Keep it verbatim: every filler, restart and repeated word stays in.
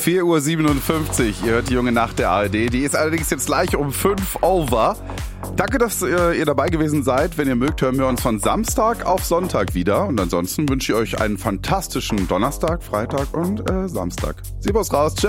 vier Uhr siebenundfünfzig. Ihr hört die junge Nacht der A R D. Die ist allerdings jetzt gleich um fünf over. Danke, dass ihr, ihr dabei gewesen seid. Wenn ihr mögt, hören wir uns von Samstag auf Sonntag wieder. Und ansonsten wünsche ich euch einen fantastischen Donnerstag, Freitag und äh, Samstag. Servus raus. Tschüss.